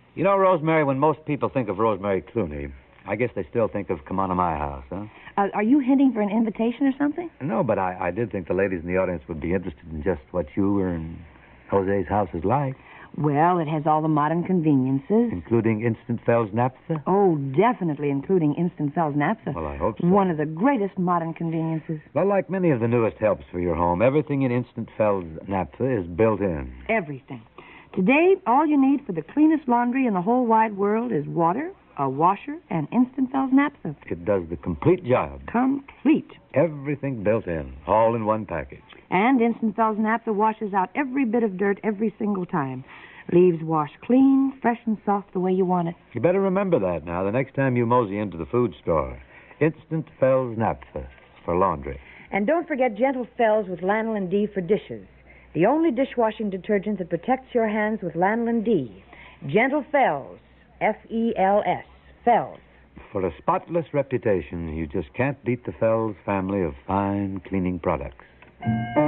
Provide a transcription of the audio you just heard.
You know, Rosemary, when most people think of Rosemary Clooney, I guess they still think of Come On to My House, huh? Are you hinting for an invitation or something? No, but I did think the ladies in the audience would be interested in just what you and Jose's house is like. Well, it has all the modern conveniences. Including Instant Fells naphtha? Oh, definitely including Instant Fells naphtha. Well, I hope so. One of the greatest modern conveniences. Well, like many of the newest helps for your home, everything in Instant Fells naphtha is built in. Everything. Today, all you need for the cleanest laundry in the whole wide world is water, a washer, and Instant Fells naphtha. It does the complete job. Complete. Everything built in, all in one package. And Instant Fells naphtha washes out every bit of dirt every single time. Leaves wash clean, fresh and soft the way you want it. You better remember that now the next time you mosey into the food store. Instant Fells naphtha for laundry. And don't forget Gentle Fells with Lanolin D for dishes. The only dishwashing detergent that protects your hands with Lanolin D. Gentle Fells. F-E-L-S. Fells. For a spotless reputation, you just can't beat the Fells family of fine cleaning products.